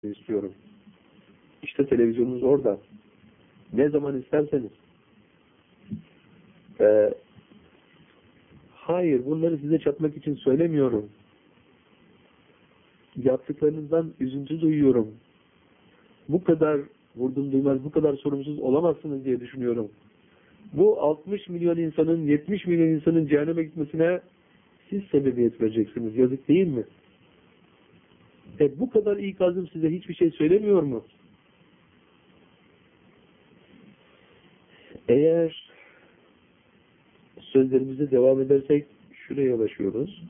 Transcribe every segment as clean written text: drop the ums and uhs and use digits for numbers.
istiyorum. İşte televizyonunuz orada. Ne zaman isterseniz. Hayır, bunları size çatmak için söylemiyorum. Yaptıklarınızdan üzüntü duyuyorum. Bu kadar vurdum duymaz, bu kadar sorumsuz olamazsınız diye düşünüyorum. Bu 60 milyon insanın, 70 milyon insanın cehenneme gitmesine siz sebebiyet vereceksiniz. Yazık değil mi? Bu kadar ikazım size hiçbir şey söylemiyor mu? Eğer sözlerimize devam edersek şuraya ulaşıyoruz.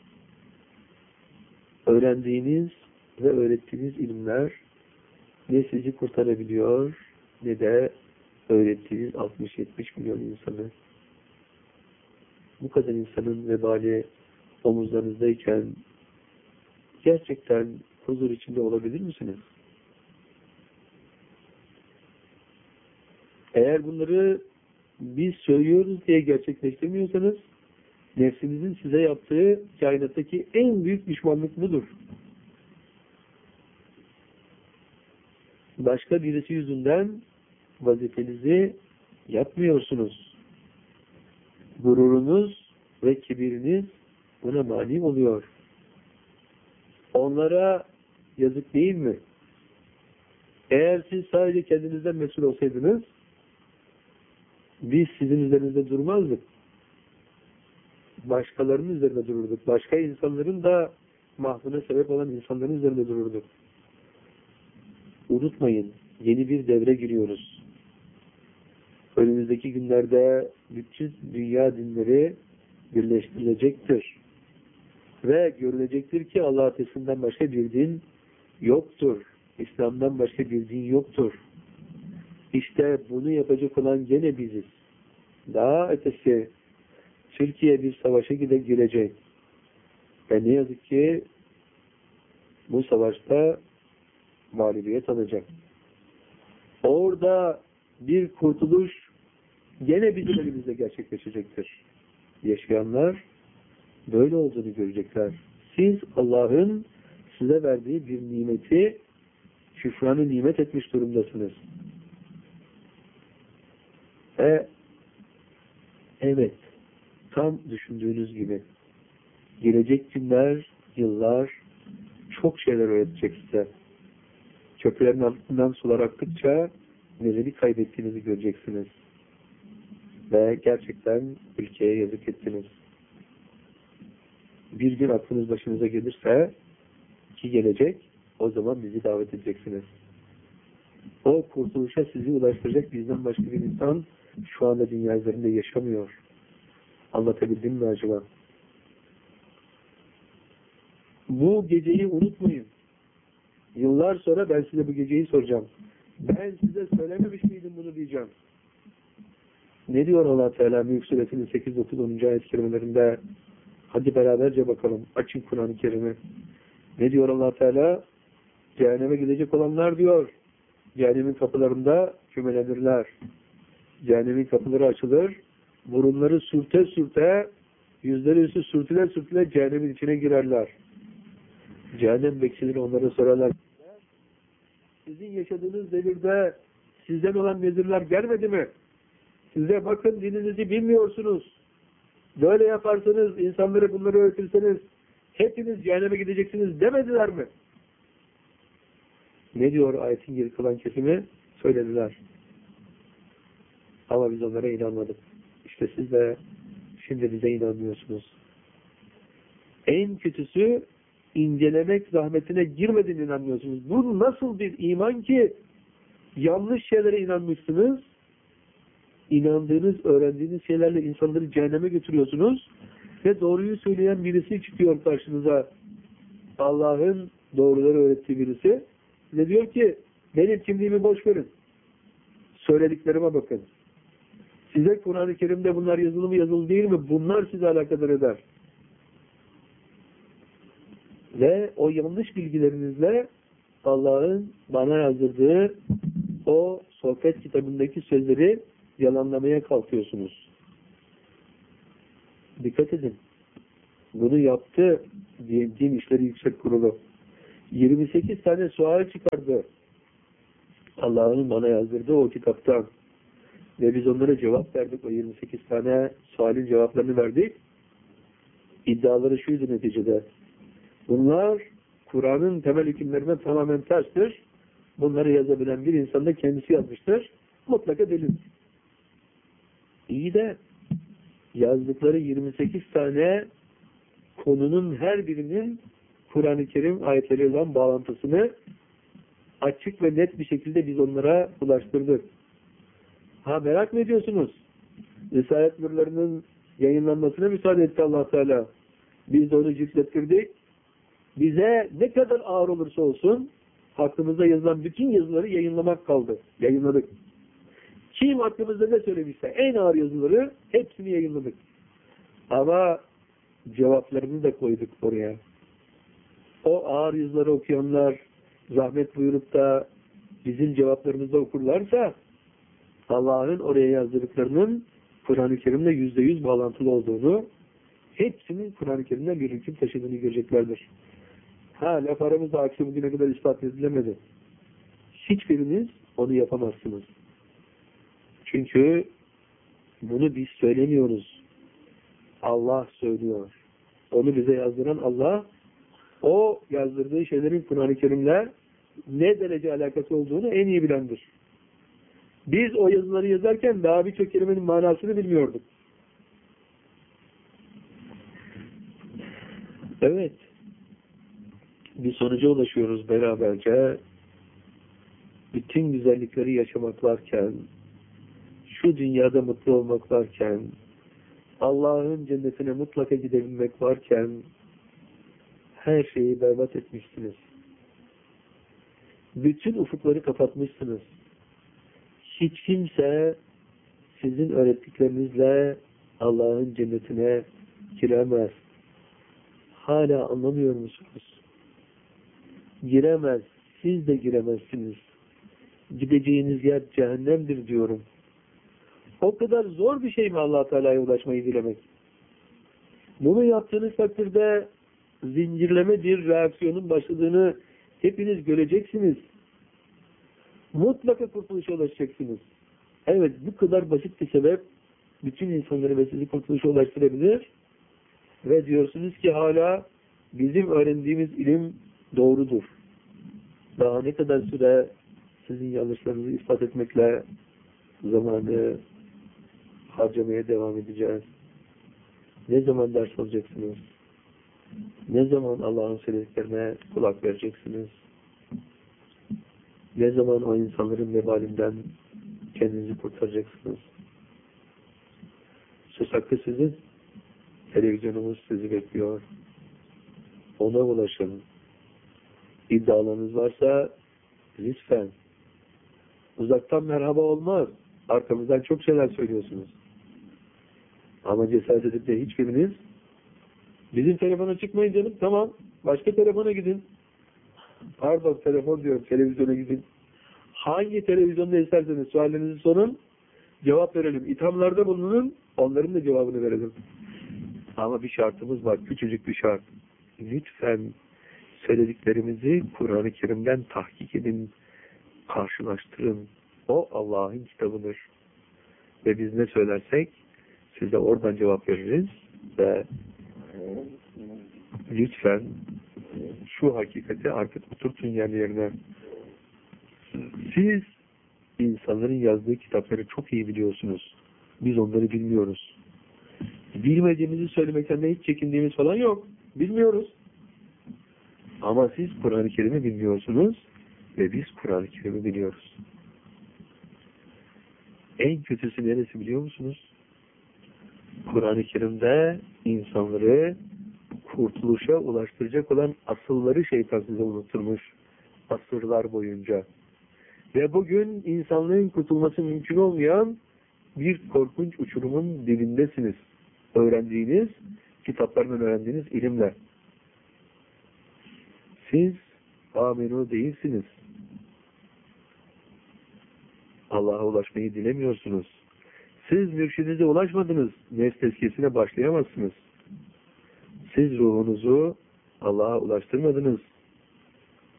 Öğrendiğiniz ve öğrettiğiniz ilimler ne sizi kurtarabiliyor ne de öğrettiğiniz 60-70 milyon insanı. Bu kadar insanın vebali omuzlarınızdayken gerçekten huzur içinde olabilir misiniz? Eğer bunları biz söylüyoruz diye gerçekleştirmiyorsanız nefsinizin size yaptığı kainattaki en büyük düşmanlık budur. Başka birisi yüzünden vazifenizi yapmıyorsunuz. Gururunuz ve kibiriniz buna mani oluyor. Onlara yazık değil mi? Eğer siz sadece kendinizden mesul olsaydınız biz sizin üzerinizde durmazdık. Başkalarının üzerinde dururduk. Başka insanların da mahzuna sebep olan insanların üzerinde dururduk. Unutmayın, yeni bir devre giriyoruz. Önümüzdeki günlerde bütün dünya dinleri birleştirilecektir. Ve görülecektir ki Allah Teala'dan başka bir din yoktur. İslam'dan başka bir din yoktur. İşte bunu yapacak olan gene biziz. Daha ötesi Türkiye bir savaşa girecek. Ve ne yazık ki bu savaşta mağlubiyet alacak. Orada bir kurtuluş gene bizim elimizde gerçekleşecektir. Yaşayanlar böyle olduğunu görecekler. Siz Allah'ın size verdiği bir nimeti şükranı nimet etmiş durumdasınız. Evet, tam düşündüğünüz gibi gelecek günler, yıllar çok şeyler öğretecek size. Köprülerin altından sular aktıkça neleri kaybettiğinizi göreceksiniz. Ve gerçekten ülkeye yazık ettiniz. Bir gün aklınız başınıza gelirse ki gelecek, o zaman bizi davet edeceksiniz. O kurtuluşa sizi ulaştıracak bizden başka bir insan şu anda dünya üzerinde yaşamıyor. Anlatabildim mi acaba? Bu geceyi unutmayın. Yıllar sonra ben size bu geceyi soracağım. Ben size söylememiş miydim bunu diyeceğim. Ne diyor Allah Teala Mülk Suresi'nin 8, 9, 10. ayet-i kerimelerinde? Hadi beraberce bakalım. Açın Kur'an-ı Kerim'i. Ne diyor Allah Teala? Cehenneme gidecek olanlar diyor. Cehennemin kapılarında kümelenirler. Cehennemin kapıları açılır. Burunları sürte sürte, yüzleri üstü sürtüle sürtüle cehennemin içine girerler. Cehennem bekçileri onlara sorarlar. Sizin yaşadığınız devirde sizden olan vezirler gelmedi mi? Size bakın dininizi bilmiyorsunuz. Böyle yaparsanız, insanları bunları öğretirseniz hepiniz cehenneme gideceksiniz demediler mi? Ne diyor ayetin geri kalan kesimi? Söylediler. Ama biz onlara inanmadık. İşte siz de şimdi bize inanmıyorsunuz. En kötüsü incelemek zahmetine girmeden inanmıyorsunuz. Bu nasıl bir iman ki yanlış şeylere inanmışsınız, inandığınız, öğrendiğiniz şeylerle insanları cehenneme götürüyorsunuz ve doğruyu söyleyen birisi çıkıyor karşınıza. Allah'ın doğruları öğrettiği birisi. Size diyor ki benim kimliğimi boş verin. Söylediklerime bakın. Size Kur'an-ı Kerim'de bunlar yazılı mı yazılı değil mi? Bunlar size alakadar eder. Ve o yanlış bilgilerinizle Allah'ın bana yazdırdığı o sohbet kitabındaki sözleri yalanlamaya kalkıyorsunuz. Dikkat edin. Bunu yaptı Din İşleri Yüksek Kurulu. 28 tane sual çıkardı. Allah'ın bana yazdırdığı o kitaptan. Ve biz onlara cevap verdik. O 28 tane sualin cevaplarını verdik. İddiaları şuydu neticede. Bunlar Kur'an'ın temel hükümlerine tamamen terstir. Bunları yazabilen bir insan da kendisi yazmıştır. Mutlaka delil. İyi de yazdıkları 28 tane konunun her birinin Kur'an-ı Kerim ayetleriyle olan bağlantısını açık ve net bir şekilde biz onlara ulaştırdık. Ha, merak mı ediyorsunuz? Risalet nurlarının yayınlanmasına müsaade etti Allah Teala. Biz de onu ciltlettirdik. Bize ne kadar ağır olursa olsun hakkımızda yazılan bütün yazıları yayınlamak kaldı. Yayınladık. Kim hakkımızda ne söylemişse en ağır yazıları hepsini yayınladık. Ama cevaplarını da koyduk oraya. O ağır yazıları okuyanlar zahmet buyurup da bizim cevaplarımızda okurlarsa Allah'ın oraya yazdırdıklarının Kur'an-ı Kerim'le %100 bağlantılı olduğunu, hepsinin Kur'an-ı Kerim'den bir hüküm taşıdığını göreceklerdir. Ha, laf aramızda aksi bugüne kadar ispat edilemedi. Hiçbiriniz onu yapamazsınız. Çünkü bunu biz söylemiyoruz. Allah söylüyor. Onu bize yazdıran Allah, o yazdırdığı şeylerin Kur'an-ı Kerim'le ne derece alakası olduğunu en iyi bilendir. Biz o yazıları yazarken daha birçok kelimenin manasını bilmiyorduk. Evet. Bir sonuca ulaşıyoruz beraberce. Bütün güzellikleri yaşamak varken, şu dünyada mutlu olmak varken, Allah'ın cennetine mutlaka gidebilmek varken, her şeyi berbat etmişsiniz. Bütün ufukları kapatmışsınız. Hiç kimse sizin öğrettiklerinizle Allah'ın cennetine giremez. Hala anlamıyor musunuz? Giremez. Siz de giremezsiniz. Gideceğiniz yer cehennemdir diyorum. O kadar zor bir şey mi Allah Teala'ya ulaşmayı dilemek? Bunu yaptığınız takdirde zincirleme bir reaksiyonun başladığını hepiniz göreceksiniz. Mutlaka kurtuluşa ulaşacaksınız. Evet, bu kadar basit bir sebep bütün insanları ve sizi kurtuluşa ulaştırabilir. Ve diyorsunuz ki hala bizim öğrendiğimiz ilim doğrudur. Daha ne kadar süre sizin yanlışlarınızı ispat etmekle zamanı harcamaya devam edeceğiz? Ne zaman ders alacaksınız? Ne zaman Allah'ın söylediklerine kulak vereceksiniz? Ne zaman o insanların vebalinden kendinizi kurtaracaksınız? Söz hakkı sizin. Televizyonumuz sizi bekliyor. Ona ulaşın. İddialarınız varsa lütfen. Uzaktan merhaba olmaz. Arkamızdan çok şeyler söylüyorsunuz. Ama cesaret edip de hiçbiriniz bizim telefona çıkmayın canım, tamam. Başka telefona gidin. Pardon, telefon diyorum, televizyona gidin. Hangi televizyonda isterseniz suallerinizi sorun, cevap verelim. İthamlarda bulunun, onların da cevabını verelim. Ama bir şartımız var, küçücük bir şart. Lütfen söylediklerimizi Kur'an-ı Kerim'den tahkik edin, karşılaştırın. O Allah'ın kitabıdır. Ve biz ne söylersek size oradan cevap veririz ve lütfen şu hakikati artık oturtun yerlerine. Siz insanların yazdığı kitapları çok iyi biliyorsunuz. Biz onları bilmiyoruz. Bilmediğimizi söylemekten de hiç çekindiğimiz falan yok. Bilmiyoruz. Ama siz Kur'an-ı Kerim'i bilmiyorsunuz ve biz Kur'an-ı Kerim'i biliyoruz. En kötüsü neresi biliyor musunuz? Kur'an-ı Kerim'de insanları kurtuluşa ulaştıracak olan asılları şeytan size unutturmuş asırlar boyunca. Ve bugün insanlığın kurtulması mümkün olmayan bir korkunç uçurumun dibindesiniz. Öğrendiğiniz, kitaplarından öğrendiğiniz ilimle. Siz amenu değilsiniz. Allah'a ulaşmayı dilemiyorsunuz. Siz mürşidinize ulaşmadınız. Nefs tezkiyesine başlayamazsınız. Siz ruhunuzu Allah'a ulaştırmadınız.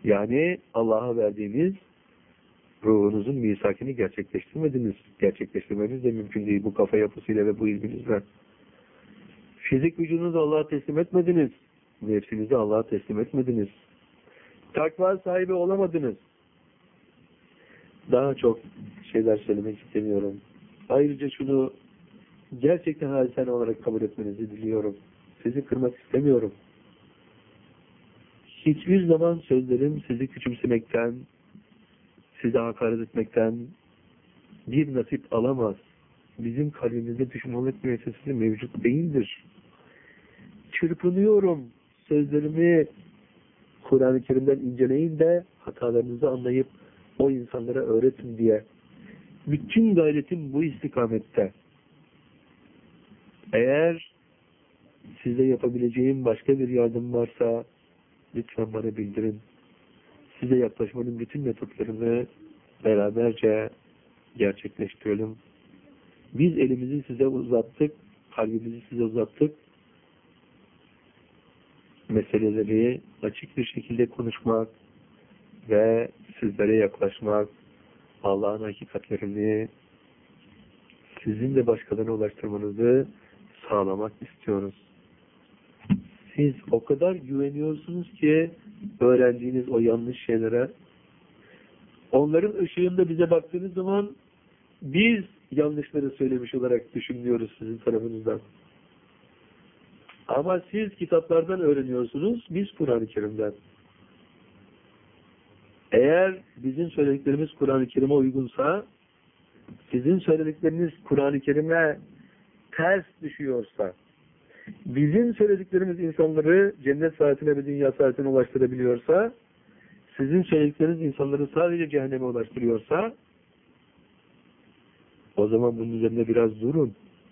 Yani Allah'a verdiğiniz ruhunuzun misakini gerçekleştirmediniz. Gerçekleştirmeniz de mümkün değil bu kafa yapısıyla ve bu ilminizle. Fizik vücudunuzu Allah'a teslim etmediniz. Nefsinizi Allah'a teslim etmediniz. Takva sahibi olamadınız. Daha çok şeyler söylemek istemiyorum. Ayrıca şunu gerçekten halisane olarak kabul etmenizi diliyorum. Sizi kırmak istemiyorum. Hiçbir zaman sözlerim sizi küçümsemekten, size hakaret etmekten bir nasip alamaz. Bizim kalbimizde düşmanlık müessesesi mevcut değildir. Çırpınıyorum. Sözlerimi Kur'an-ı Kerim'den inceleyin de hatalarınızı anlayıp o insanlara öğretin diye. Bütün gayretim bu istikamette. Eğer size yapabileceğim başka bir yardım varsa lütfen bana bildirin. Size yaklaşmanın bütün metotlarını beraberce gerçekleştirelim. Biz elimizi size uzattık, kalbimizi size uzattık. Meseleleri açık bir şekilde konuşmak ve sizlere yaklaşmak, Allah'ın hakikatlerini sizin de başkalarına ulaştırmanızı sağlamak istiyoruz. Siz o kadar güveniyorsunuz ki öğrendiğiniz o yanlış şeylere, onların ışığında bize baktığınız zaman biz yanlışları söylemiş olarak düşünüyoruz sizin tarafınızdan. Ama siz kitaplardan öğreniyorsunuz, biz Kur'an-ı Kerim'den. Eğer bizim söylediklerimiz Kur'an-ı Kerim'e uygunsa, sizin söyledikleriniz Kur'an-ı Kerim'e ters düşüyorsa, bizim söylediklerimiz insanları cennet saatine ve dünya saatine ulaştırabiliyorsa, sizin söyledikleriniz insanları sadece cehenneme ulaştırıyorsa, o zaman bunun üzerinde biraz durun.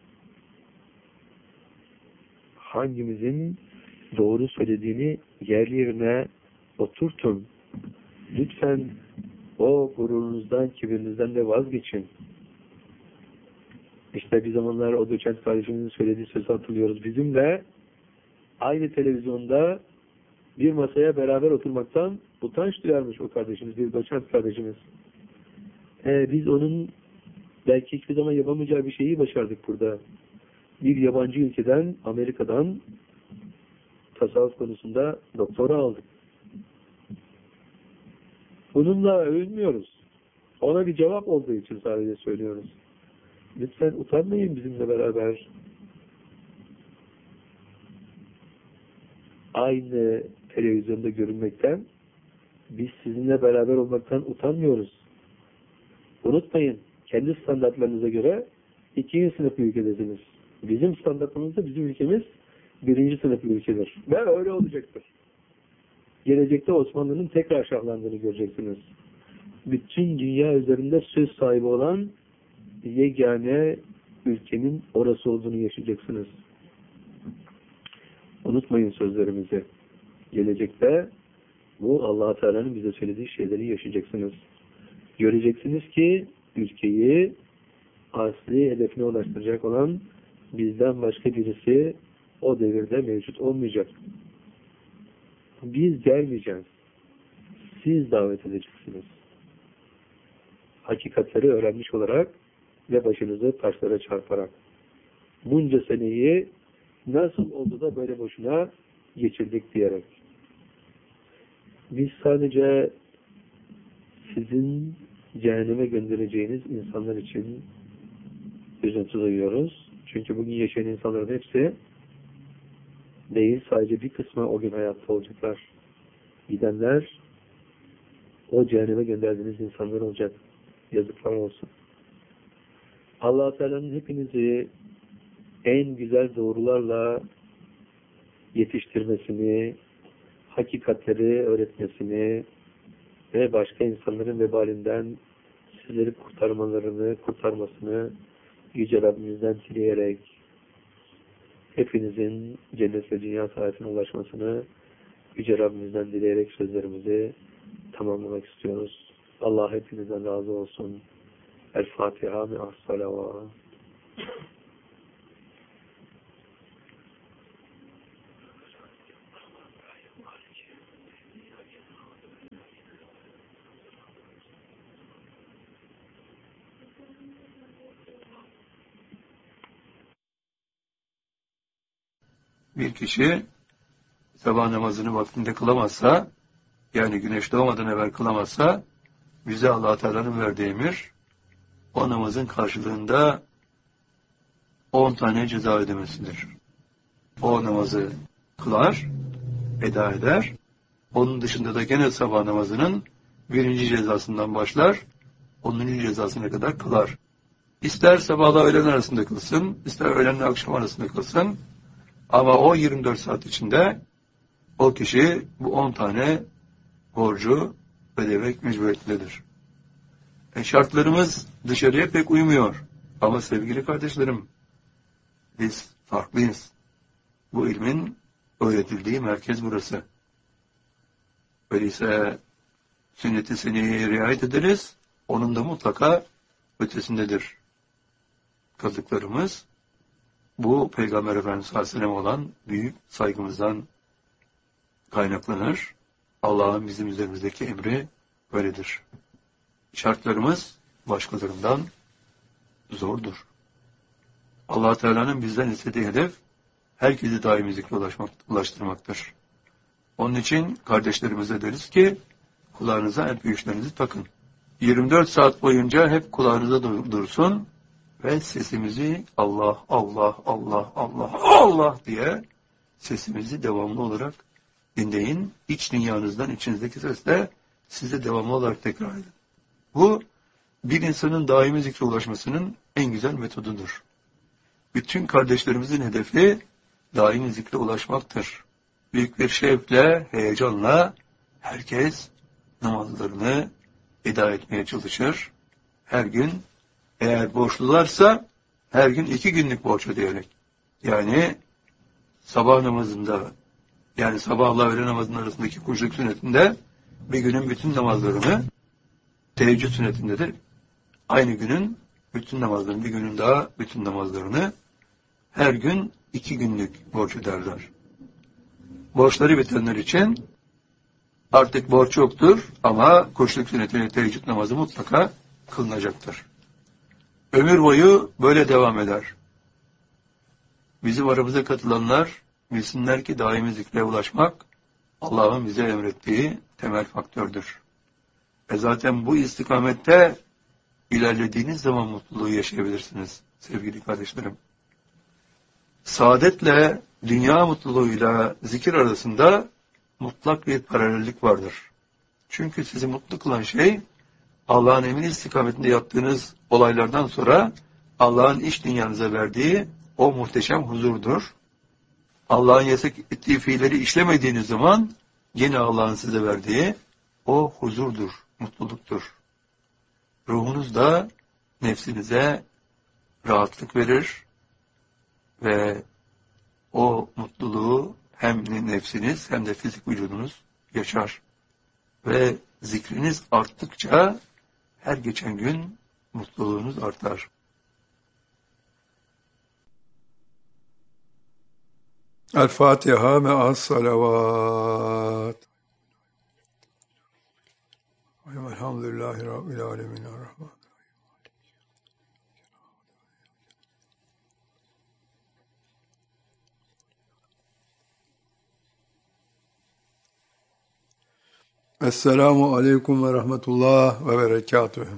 Hangimizin doğru söylediğini yerli yerine oturtun. Lütfen o gururunuzdan, kibirinizden de vazgeçin. İşte bir zamanlar o doçent kardeşimizin söylediği sözü hatırlıyoruz. Bizimle aynı televizyonda bir masaya beraber oturmaktan utanç duyarmış o kardeşimiz, bir doçent kardeşimiz. Biz onun belki hiçbir zaman yapamayacağı bir şeyi başardık burada. Bir yabancı ülkeden, Amerika'dan tasavvuf konusunda doktora aldık. Bununla övünmüyoruz. Ona bir cevap olduğu için sadece söylüyoruz. Lütfen utanmayın bizimle beraber. Aynı televizyonda görünmekten, biz sizinle beraber olmaktan utanmıyoruz. Unutmayın, kendi standartlarınıza göre 2. sınıf bir ülkedesiniz. Bizim standartımızda bizim ülkemiz 1. sınıf bir ülkedir. Ve öyle olacaktır. Gelecekte Osmanlı'nın tekrar şahlandığını göreceksiniz. Bütün dünya üzerinde söz sahibi olan yegane ülkenin orası olduğunu yaşayacaksınız. Unutmayın sözlerimizi. Gelecekte bu Allah-u Teala'nın bize söylediği şeyleri yaşayacaksınız. Göreceksiniz ki ülkeyi asli hedefine ulaştıracak olan bizden başka birisi o devirde mevcut olmayacak. Biz gelmeyeceğiz. Siz davet edeceksiniz. Hakikatleri öğrenmiş olarak ve başınızı taşlara çarparak. Bunca seneyi nasıl oldu da böyle boşuna geçirdik diyerek. Biz sadece sizin cehenneme göndereceğiniz insanlar için üzüntü duyuyoruz. Çünkü bugün yaşayan insanların hepsi değil, sadece bir kısmı o gün hayatta olacaklar. Gidenler o cehenneme gönderdiğiniz insanlar olacak. Yazıklar olsun. Allah-u Teala'nın hepinizi en güzel doğrularla yetiştirmesini, hakikatleri öğretmesini ve başka insanların vebalinden sizleri kurtarmasını Yüce Rabbimizden dileyerek hepinizin cennet ve dünya saatine ulaşmasını Yüce Rabbimizden dileyerek sözlerimizi tamamlamak istiyoruz. Allah hepinizden razı olsun. El-Fatiha mi'as-salavat. Bir kişi sabah namazını vaktinde kılamazsa, yani güneş doğmadan evvel kılamazsa, bize Allah Teala'nın verdiği emir, o namazın karşılığında 10 tane ceza ödemesidir. O namazı kılar, eda eder. Onun dışında da gene sabah namazının 1. cezasından başlar, 10. cezasına kadar kılar. İster sabahla öğlen arasında kılsın, ister öğlenle akşam arasında kılsın, ama o 24 saat içinde o kişi bu 10 tane borcu ödemek mecburiyetindedir. Şartlarımız dışarıya pek uymuyor. Ama sevgili kardeşlerim, biz farklıyız. Bu ilmin öğretildiği merkez burası. Öyleyse sünnet-i seniyeye riayet ederiz. Onun da mutlaka ötesindedir. Kıldıklarımız bu Peygamber Efendimiz sallallahu aleyhi ve sellem olan büyük saygımızdan kaynaklanır. Allah'ın bizim üzerimizdeki emri böyledir. Şartlarımız başkalarından zordur. Allah Teala'nın bizden istediği hedef herkesi daimi zikre ulaştırmaktır. Onun için kardeşlerimize deriz ki kulağınıza MP3'lerinizi takın. 24 saat boyunca hep kulağınıza dursun ve sesimizi Allah, Allah, Allah, Allah, Allah diye sesimizi devamlı olarak dinleyin. İç dünyanızdan, içinizdeki sesle size devamlı olarak tekrar edin. Bu bir insanın daimi zikre ulaşmasının en güzel metodudur. Bütün kardeşlerimizin hedefi daimi zikre ulaşmaktır. Büyük bir şevkle, heyecanla herkes namazlarını eda etmeye çalışır. Her gün eğer borçlularsa her gün 2 günlük borç ödeyerek. Yani sabah namazında, yani sabahla öğle namazının arasındaki kuşluk sünnetinde bir günün bütün namazlarını, teheccüd sünnetinde de aynı günün bütün namazlarını, bir günün daha bütün namazlarını her gün 2 günlük borç öderler. Borçları bitenler için artık borç yoktur ama kuşluk sünnetiyle teheccüd namazı mutlaka kılınacaktır. Ömür boyu böyle devam eder. Bizim aramıza katılanlar bilsinler ki daimi zikre ulaşmak Allah'ın bize emrettiği temel faktördür. Zaten bu istikamette ilerlediğiniz zaman mutluluğu yaşayabilirsiniz sevgili kardeşlerim. Saadetle, dünya mutluluğuyla zikir arasında mutlak bir paralellik vardır. Çünkü sizi mutlu kılan şey Allah'ın emri istikametinde yaptığınız olaylardan sonra Allah'ın iç dünyanıza verdiği o muhteşem huzurdur. Allah'ın yasak ettiği fiilleri işlemediğiniz zaman yine Allah'ın size verdiği o huzurdur, mutluluktur. Ruhunuz da nefsinize rahatlık verir ve o mutluluğu hem nefsiniz hem de fizik vücudunuz yaşar. Ve zikriniz arttıkça her geçen gün mutluluğunuz artar. El-Fatiha me'as salavat. Elhamdülillahi Rabbil alemin. Esselamu aleyküm ve rahmetullah ve berekatühü.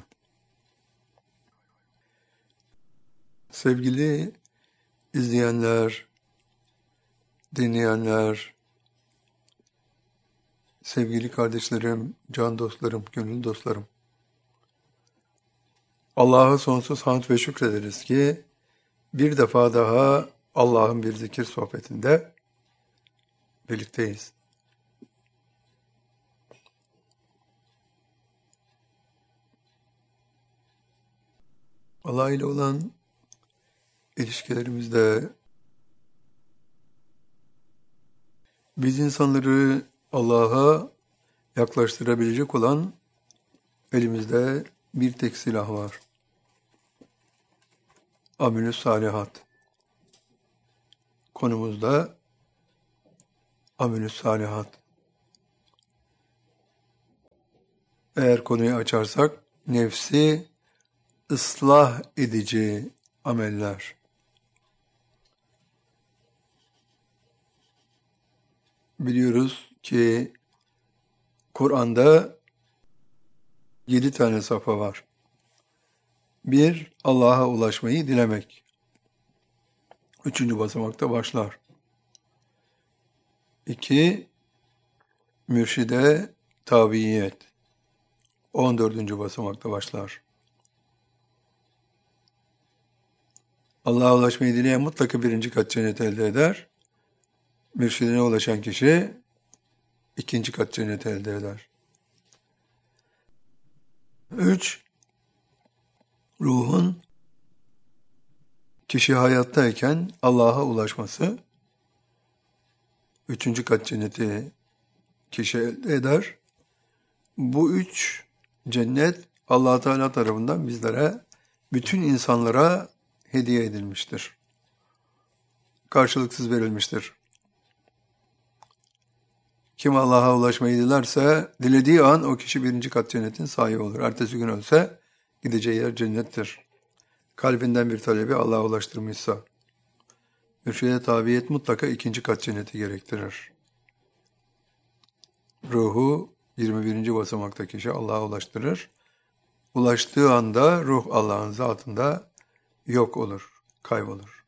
Sevgili izleyenler, dinleyenler, sevgili kardeşlerim, can dostlarım, gönül dostlarım. Allah'a sonsuz hamd ve şükrederiz ki bir defa daha Allah'ın bir zikir sohbetinde birlikteyiz. Allah ile olan ilişkilerimizde biz insanları Allah'a yaklaştırabilecek olan elimizde bir tek silah var. Amelü salihat. Konumuzda amelü salihat. Eğer konuyu açarsak nefsi ıslah edici ameller. biliyoruz ki Kur'an'da 7 tane safa var. Bir, Allah'a ulaşmayı dilemek. 3. basamakta başlar. 2, mürşide tabiyet. 14. basamakta başlar. Allah'a ulaşmayı dileyen mutlaka 1. kat cennet elde eder. Mürşidine ulaşan kişi 2. kat cennet elde eder. 3, ruhun kişi hayattayken Allah'a ulaşması. 3. kat cenneti kişi elde eder. Bu 3 cennet Allah Teala tarafından bizlere, bütün insanlara hediye edilmiştir. Karşılıksız verilmiştir. Kim Allah'a ulaşmayı dilerse, dilediği an o kişi 1. kat cennetin sahibi olur. Ertesi gün ölse gideceği yer cennettir. Kalbinden bir talebi Allah'a ulaştırmışsa. Mürşide tabiyet mutlaka 2. kat cenneti gerektirir. Ruhu 21. basamakta kişi Allah'a ulaştırır. Ulaştığı anda ruh Allah'ın zatında yok olur, kaybolur.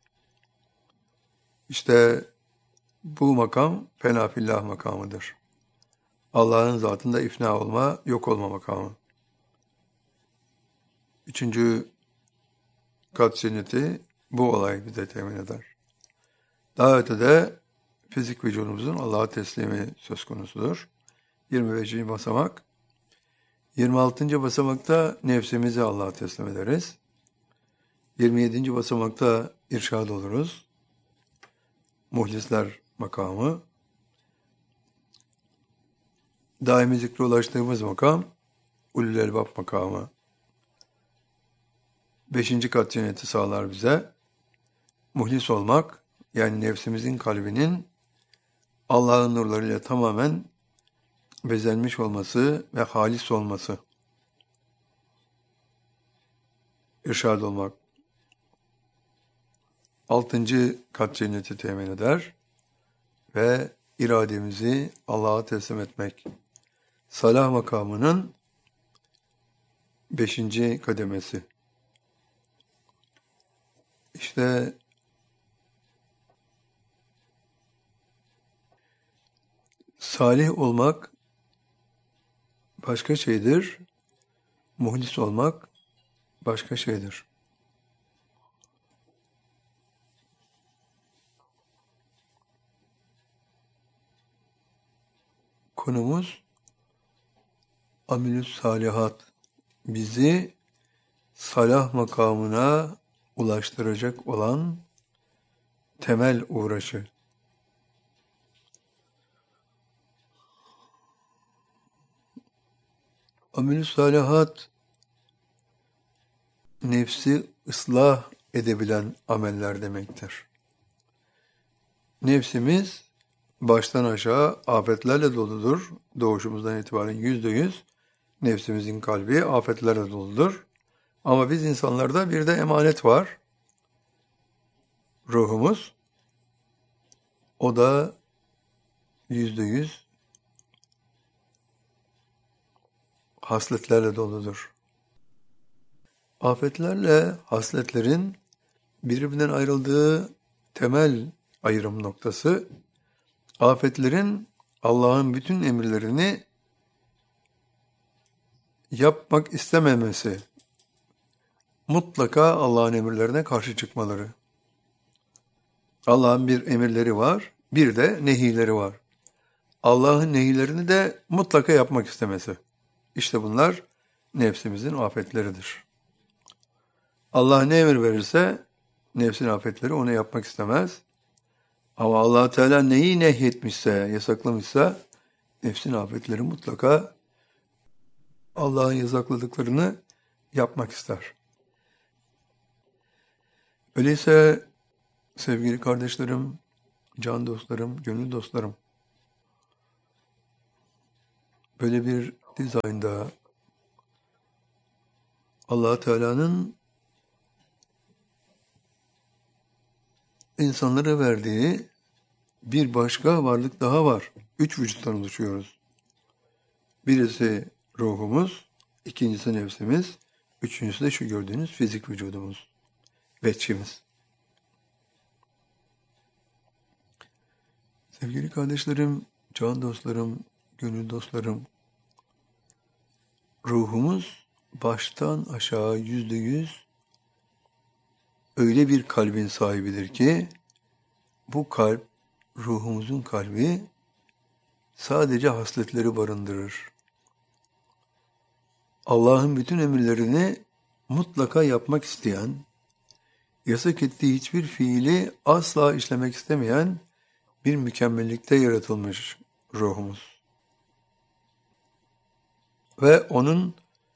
İşte bu makam fena fillah makamıdır. Allah'ın zatında ifna olma, yok olma makamı. 3. kat cenneti bu olay bize temin eder. Daha ötede fizik vücudumuzun Allah'a teslimi söz konusudur. 25. basamak. 26. basamakta nefsimizi Allah'a teslim ederiz. 27. basamakta irşad oluruz. Muhlisler makamı. Daimi zikre ulaştığımız makam ulul elbab makamı. 5. kat cenneti sağlar bize. Muhlis olmak, yani nefsimizin kalbinin Allah'ın nurlarıyla tamamen bezenmiş olması ve halis olması. İrşad olmak. 6. kat cenneti temin eder ve irademizi Allah'a teslim etmek. Salah makamının 5. kademesi. İşte salih olmak başka şeydir, muhlis olmak başka şeydir. Konumuz amelüs salihat, bizi salah makamına ulaştıracak olan temel uğraşı. Amelüs salihat, nefsi ıslah edebilen ameller demektir. Nefsimiz baştan aşağı afetlerle doludur. Doğuşumuzdan itibaren %100 nefsimizin kalbi afetlerle doludur. Ama biz insanlarda bir de emanet var. Ruhumuz. O da %100 hasletlerle doludur. Afetlerle hasletlerin birbirinden ayrıldığı temel ayrım noktası, afetlerin Allah'ın bütün emirlerini yapmak istememesi, mutlaka Allah'ın emirlerine karşı çıkmaları. Allah'ın bir emirleri var, bir de nehileri var. Allah'ın nehilerini de mutlaka yapmak istemesi. İşte bunlar nefsimizin afetleridir. Allah ne emir verirse nefsin afetleri onu yapmak istemez. Ama Allah Teala neyi nehyetmişse, yasaklamışsa nefsin afetleri mutlaka Allah'ın yasakladıklarını yapmak ister. Öyleyse sevgili kardeşlerim, can dostlarım, gönül dostlarım, böyle bir dizaynda Allah Teala'nın insanlara verdiği bir başka varlık daha var. üç vücuttan oluşuyoruz. Birisi ruhumuz, ikincisi nefsimiz, üçüncüsü de şu gördüğünüz fizik vücudumuz, veçimiz. Sevgili kardeşlerim, can dostlarım, gönül dostlarım, ruhumuz baştan aşağı %100 öyle bir kalbin sahibidir ki, bu kalp, ruhumuzun kalbi sadece hasletleri barındırır. Allah'ın bütün emirlerini mutlaka yapmak isteyen, yasak ettiği hiçbir fiili asla işlemek istemeyen bir mükemmellikte yaratılmış ruhumuz. Ve onun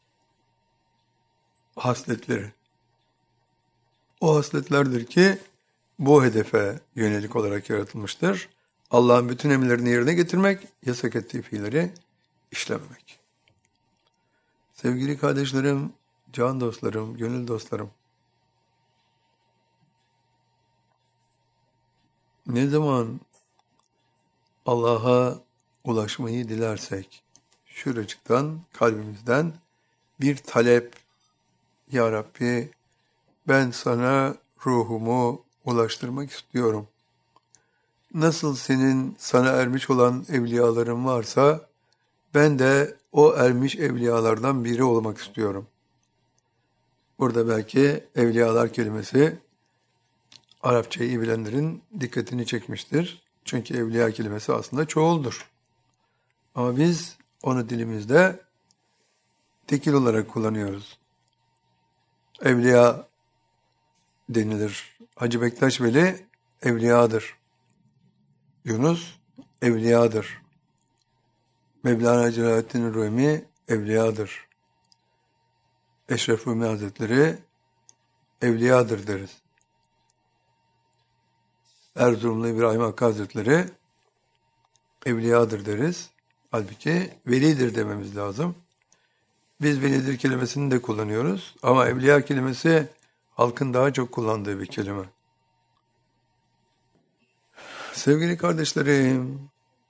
hasletleri. O hasletlerdir ki bu hedefe yönelik olarak yaratılmıştır. Allah'ın bütün emirlerini yerine getirmek, yasak ettiği fiilleri işlememek. Sevgili kardeşlerim, can dostlarım, gönül dostlarım, ne zaman Allah'a ulaşmayı dilersek, şuracıktan, kalbimizden bir talep, Ya Rabbi, ben sana ruhumu ulaştırmak istiyorum. Nasıl senin sana ermiş olan evliyaların varsa, ben de o ermiş evliyalardan biri olmak istiyorum. Burada belki evliyalar kelimesi Arapçayı iyi bilenlerin dikkatini çekmiştir. Çünkü evliya kelimesi aslında çoğuldur. Ama biz onu dilimizde tekil olarak kullanıyoruz. Evliya denilir. Hacı Bektaş Veli evliyadır. Yunus evliyadır. Mevlana Celaleddin Rumi evliyadır. Eşref Rumi Hazretleri evliyadır deriz. Erzurumlu İbrahim Hakkı Hazretleri evliyadır deriz. Halbuki velidir dememiz lazım. Biz velidir kelimesini de kullanıyoruz ama evliya kelimesi halkın daha çok kullandığı bir kelime. Sevgili kardeşlerim,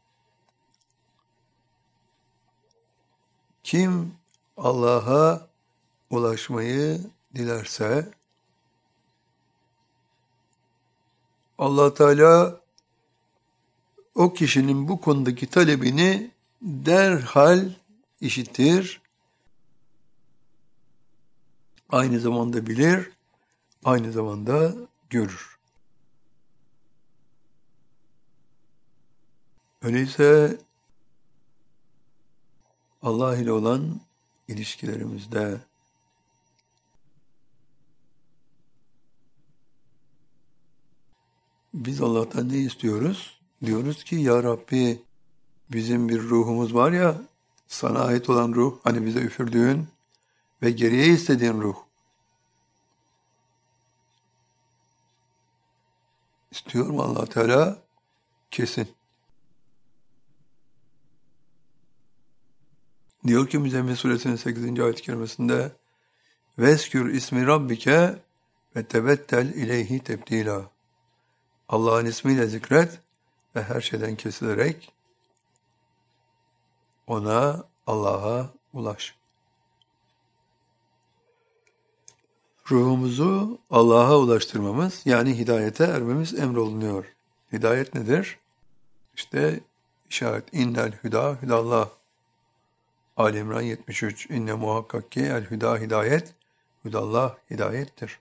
kim Allah'a ulaşmayı dilerse Allah Teala o kişinin bu konudaki talebini derhal işitir, aynı zamanda bilir, aynı zamanda görür. Öyleyse Allah ile olan ilişkilerimizde biz Allah'tan ne istiyoruz? Diyoruz ki Ya Rabbi, bizim bir ruhumuz var ya, sana ait olan ruh, hani bize üfürdüğün ve geriye istediğin ruh. İstiyor mu Allah Teala? Kesin. Diyor ki Müzzemmil Suresinin 8. ayet-i kerimesinde Veskür ismi rabbike ve tebettel ileyhi tebdila. Allah'ın ismiyle zikret ve her şeyden kesilerek Allah'a ulaş. Ruhumuzu Allah'a ulaştırmamız, yani hidayete ermemiz emrolunuyor. Hidayet nedir? İşte işaret. İnnel hüda hüdallah. Ali İmran 73. İnne muhakkak ki el hüda hidayet, hüdallah hidayettir.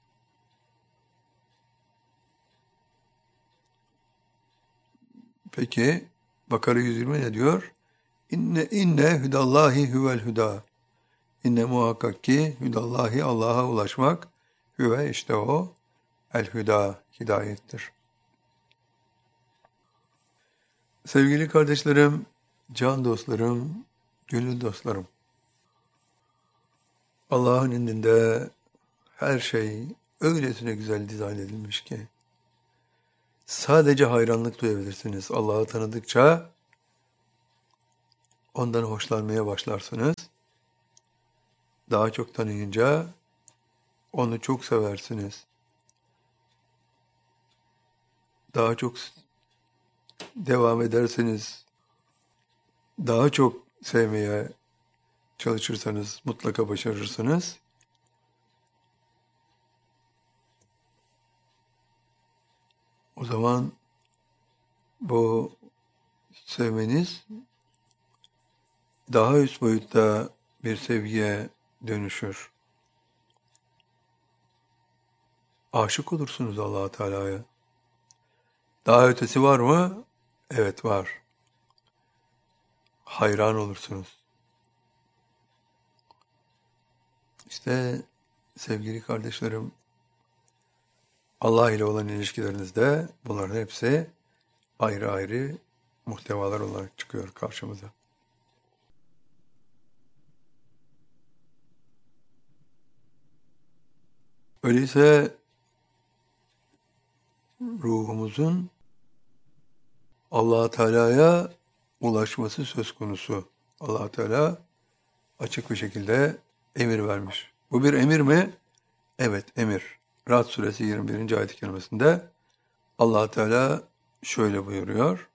Peki Bakara 120 ne diyor? İnne hüdallahi huvel hüda. İnne muhakkak ki hüdallahi, Allah'a ulaşmak, hüve işte o, el hüda, hidayettir. Sevgili kardeşlerim, can dostlarım, gönül dostlarım, Allah'ın indinde her şey öylesine güzel dizayn edilmiş ki sadece hayranlık duyabilirsiniz. Allah'ı tanıdıkça ondan hoşlanmaya başlarsınız. Daha çok tanıyınca onu çok seversiniz. Daha çok devam ederseniz daha çok sevmeye çalışırsanız mutlaka başarırsınız. O zaman bu sevmeniz daha üst boyutta bir sevgiye dönüşür. Aşık olursunuz Allah Teala'ya. Daha ötesi var mı? Evet var. Hayran olursunuz. İşte sevgili kardeşlerim, Allah ile olan ilişkilerinizde bunların hepsi ayrı ayrı muhtevalar olarak çıkıyor karşımıza. Öyleyse ruhumuzun Allah Teala'ya ulaşması söz konusu. Allah Teala açık bir şekilde emir vermiş. Bu bir emir mi? Evet, emir. Ra'd suresi 21. ayet-i kerimesinde Allah Teala şöyle buyuruyor.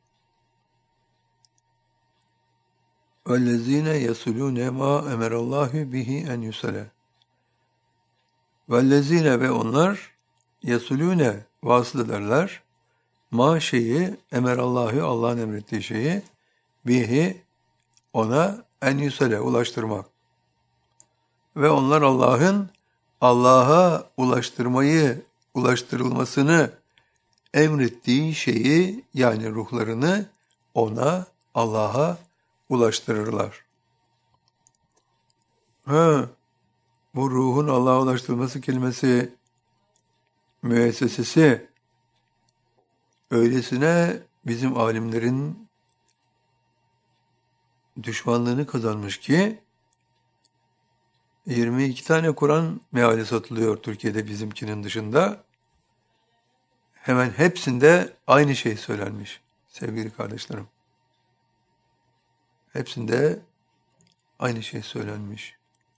وَالَّذ۪ينَ يَسُلُونَ مَا اَمَرَ اللّٰهُ بِهِ اَنْ يُسَلَ وَالَّذ۪ينَ ve onlar yesulune vasıl ederler. Ma şeyi emerallahu Allah'ın emrettiği şeyi bihi ona en yusele ulaştırmak. Ve onlar Allah'a ulaştırılmasını emrettiği şeyi yani ruhlarını Allah'a ulaştırırlar. Bu ruhun Allah'a ulaştırılması kelimesi müessesesi öylesine bizim alimlerin düşmanlığını kazanmış ki 22 tane Kur'an meali satılıyor Türkiye'de bizimkinin dışında. Hemen hepsinde aynı şey söylenmiş sevgili kardeşlerim. Hepsinde aynı şey söylenmiş.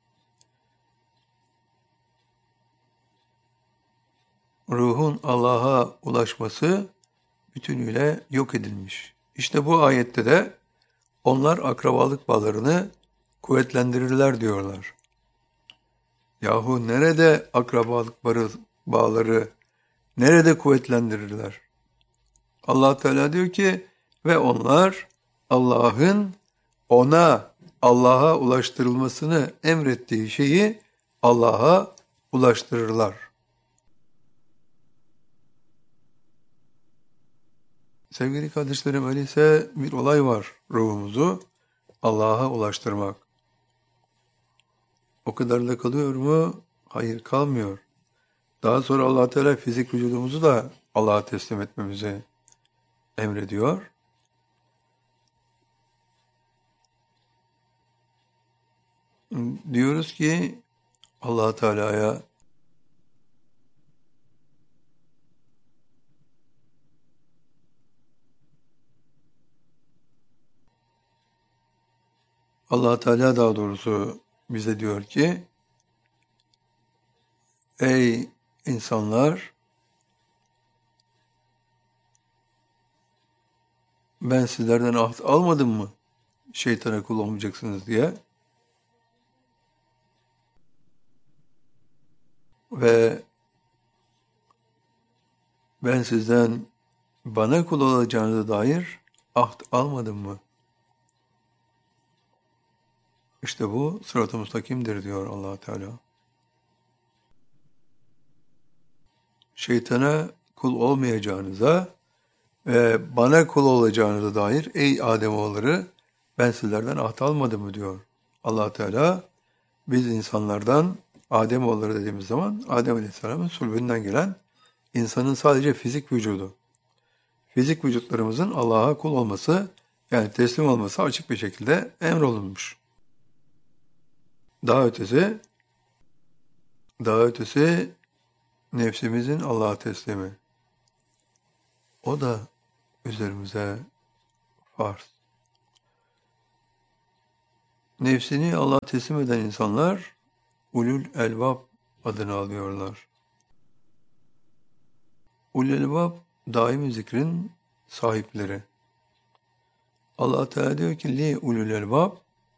Ruhun Allah'a ulaşması bütünüyle yok edilmiş. İşte bu ayette de onlar akrabalık bağlarını kuvvetlendirirler diyorlar. Yahu nerede akrabalık bağları, nerede kuvvetlendirirler? Allah Teala diyor ki ve onlar Allah'a ulaştırılmasını emrettiği şeyi Allah'a ulaştırırlar. Sevgili kardeşlerim, öyleyse bir olay var ruhumuzu Allah'a ulaştırmak. O kadar da kalıyor mu? Hayır, kalmıyor. Daha sonra Allah Teala fizik vücudumuzu da Allah'a teslim etmemizi emrediyor. Diyoruz ki Allah Teala'ya Allah Teala daha doğrusu bize diyor ki ey insanlar ben sizlerden ahd almadım mı şeytana kul olmayacaksınız diye ve ben sizden bana kul olacağınıza dair ahd almadım mı? İşte bu sırat-ı müstakimdir diyor Allah Teala. Şeytana kul olmayacağınıza ve bana kul olacağınıza dair ey Ademoğulları ben sizlerden ahd almadım mı diyor Allah Teala. Biz insanlardan Ademoğulları dediğimiz zaman Adem Aleyhisselam'ın sulbünden gelen insanın sadece fizik vücudu. Fizik vücutlarımızın Allah'a kul olması yani teslim olması açık bir şekilde emrolunmuş. Daha ötesi nefsimizin Allah'a teslimi. O da üzerimize farz. Nefsini Allah'a teslim eden insanlar ulul elbab adını alıyorlar. Ulul elbab daimi zikrin sahipleri. Allah Teala diyor ki li ulul elbab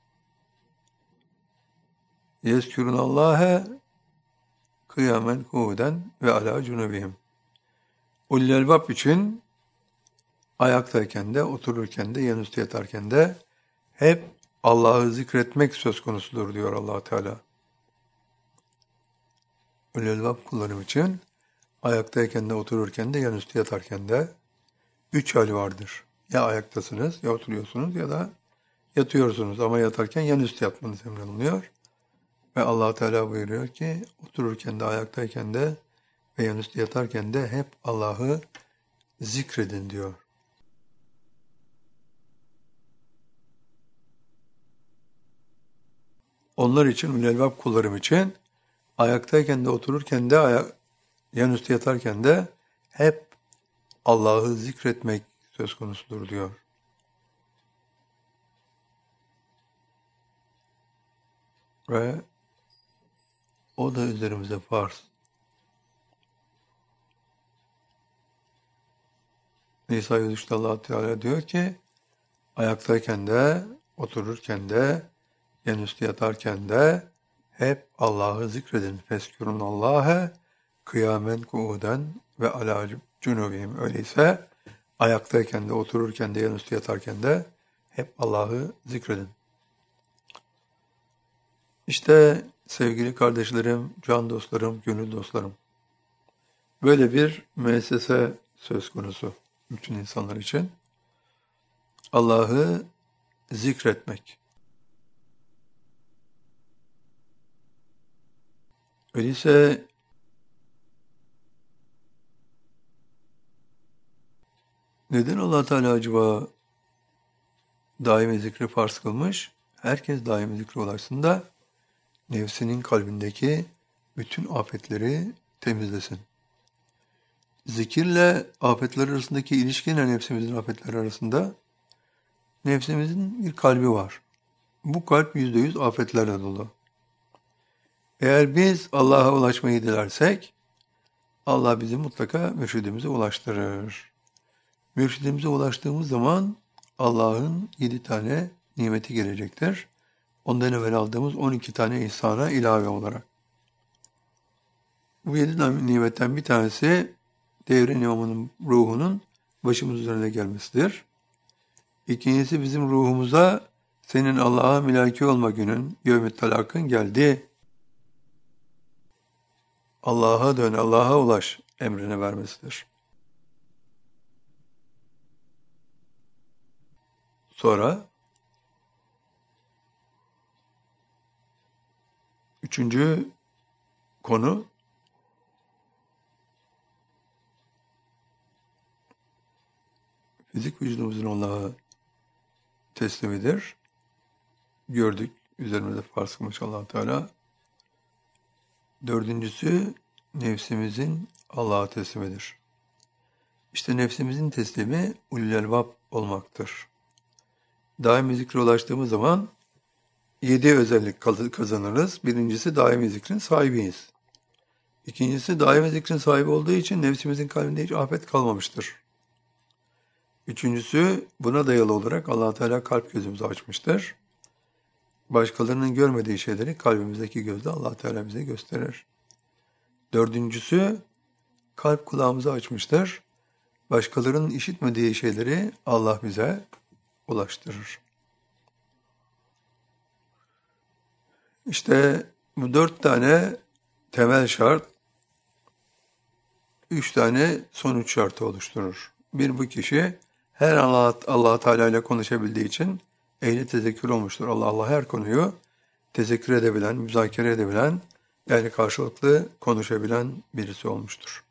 yezkurunallâhe kıyamen kuuden ve ala cunubihim. Ulul elbab için ayaktayken de, otururken de, yanüstü yatarken de hep Allah'ı zikretmek söz konusudur diyor Allah Teala. Ulul elbab kullarım için ayaktayken de, otururken de, yanüstü yatarken de 3 hal vardır. Ya ayaktasınız, ya oturuyorsunuz ya da yatıyorsunuz ama yatarken yanüstü yatmanız emrolunuyor. Ve Allah Teala buyuruyor ki otururken de, ayaktayken de ve yanüstü yatarken de hep Allah'ı zikredin diyor. Onlar için, ulul elbab kullarım için ayaktayken de, otururken de, yanüstü yatarken de hep Allah'ı zikretmek söz konusudur diyor. Ve o da üzerimize farz. Nisa 103'te Allah Teala diyor ki ayaktayken de, otururken de, yanüstü yatarken de hep Allah'ı zikredin. Feskürunallâhe kıyamen kuuden ve alâ cunubihim. Öyleyse ayaktayken de, otururken de, yanüstü yatarken de hep Allah'ı zikredin. İşte sevgili kardeşlerim, can dostlarım, gönül dostlarım. Böyle bir müessese söz konusu bütün insanlar için. Allah'ı zikretmek. Öyleyse neden Allah Teala acaba daimi zikri farz kılmış? Herkes daimi zikre ulaşsın da nefsinin kalbindeki bütün afetleri temizlesin. Zikirle afetler arasındaki ilişki ne nefsimizin afetleri arasında? Nefsimizin bir kalbi var. Bu kalp %100 afetlerle dolu. Eğer biz Allah'a ulaşmayı dilersek, Allah bizi mutlaka mürşidimize ulaştırır. Mürşidimize ulaştığımız zaman Allah'ın 7 tane nimeti gelecektir. Ondan evvel aldığımız 12 tane ihsana ilave olarak. Bu 7 nimetten bir tanesi devrin imamının ruhunun başımız üzerine gelmesidir. İkincisi bizim ruhumuza senin Allah'a mülaki olma günün, yevm-i talakın geldi. Allah'a dön, Allah'a ulaş emrine vermesidir. Sonra üçüncü konu fizik vücudumuzun Allah'a teslimidir. Gördük, üzerimizde farz kılmış Allah Teala. Dördüncüsü nefsimizin Allah'a teslimidir. İşte nefsimizin teslimi ulul elbab olmaktır. Daimi zikre ulaştığımız zaman 7 özellik kazanırız. Birincisi daimi zikrin sahibiyiz. İkincisi daimi zikrin sahibi olduğu için nefsimizin kalbinde hiç afet kalmamıştır. Üçüncüsü buna dayalı olarak Allah Teala kalp gözümüzü açmıştır. Başkalarının görmediği şeyleri kalbimizdeki gözle Allah Teala bize gösterir. Dördüncüsü kalp kulağımızı açmıştır. Başkalarının işitmediği şeyleri Allah bize ulaştırır. İşte bu 4 tane temel şart, 3 tane sonuç şartı oluşturur. Bir, bu kişi her Allah Teala ile konuşabildiği için ehli tezekkür olmuştur. Allah her konuyu tezekkür edebilen, müzakere edebilen, yani karşılıklı konuşabilen birisi olmuştur.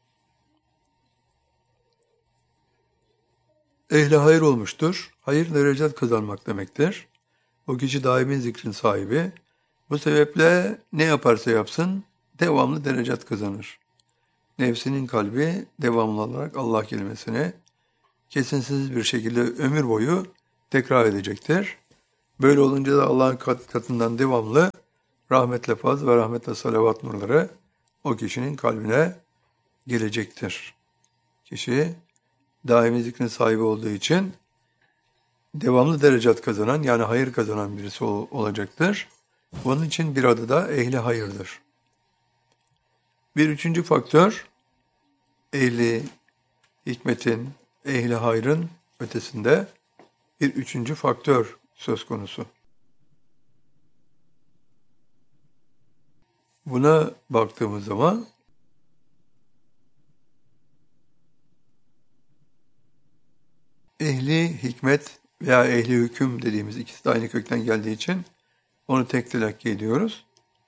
Ehli hayır olmuştur. Hayır derecat kazanmak demektir. O kişi daimi zikrin sahibi. Bu sebeple ne yaparsa yapsın devamlı derecat kazanır. Nefsinin kalbi devamlı olarak Allah kelimesini kesintisiz bir şekilde ömür boyu tekrar edecektir. Böyle olunca da Allah'ın katından devamlı rahmetle faz ve rahmetle salavat nurları o kişinin kalbine gelecektir. Kişi daimi zikrin sahibi olduğu için devamlı derecat kazanan, yani hayır kazanan birisi olacaktır. Bunun için bir adı da ehli hayırdır. Bir üçüncü faktör, ehli hikmetin, ehli hayrın ötesinde bir üçüncü faktör söz konusu. Buna baktığımız zaman ehli hikmet veya ehli hüküm dediğimiz, ikisi de aynı kökten geldiği için onu tek telakki ediyoruz.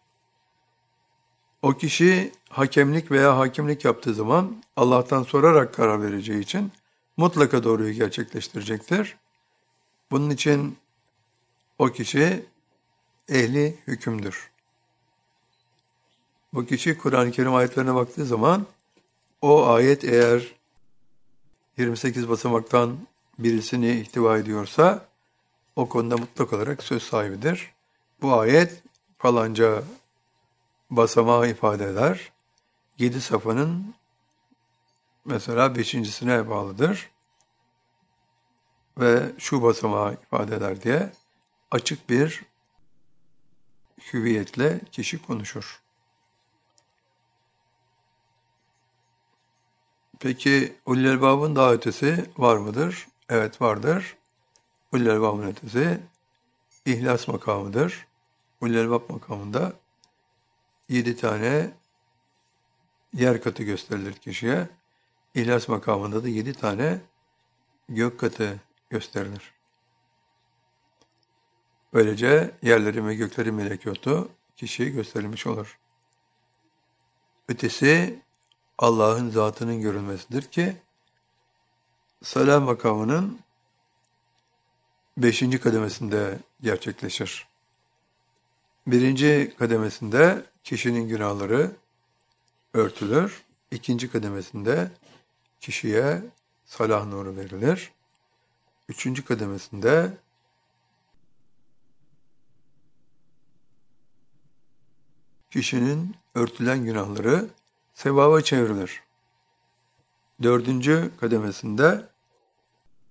O kişi hakemlik veya hakimlik yaptığı zaman Allah'tan sorarak karar vereceği için mutlaka doğruyu gerçekleştirecektir. Bunun için o kişi ehli hükümdür. Bu kişi Kur'an-ı Kerim ayetlerine baktığı zaman o ayet eğer 28 basamaktan birisini ihtiva ediyorsa o konuda mutlak olarak söz sahibidir. Bu ayet falanca basamağı ifade eder. 7 safhanın mesela 5.'sine bağlıdır. Ve şu basamağı ifade eder diye açık bir hüviyetle kişi konuşur. Peki Ulul Elbab'ın daha ötesi var mıdır? Evet, vardır. Ulul Elbab'ın ötesi İhlas makamıdır. Ulul Elbab makamında 7 tane yer katı gösterilir kişiye. İhlas makamında da 7 tane gök katı gösterilir. Böylece yerlerin ve göklerin melekutu kişiye gösterilmiş olur. Ötesi Allah'ın zatının görülmesidir ki salam makamının 5. kademesinde gerçekleşir. 1. kademesinde kişinin günahları örtülür. 2. kademesinde kişiye salah nuru verilir. 3. kademesinde kişinin örtülen günahları sevaba çevrilir. 4. kademesinde